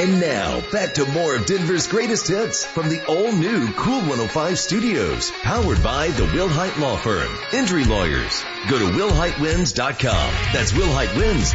And now, back to more of Denver's greatest hits from the all-new Cool 105 Studios, powered by the Will Hite Law Firm, Injury Lawyers. Go to willhitewins.com. That's willhitewins.com.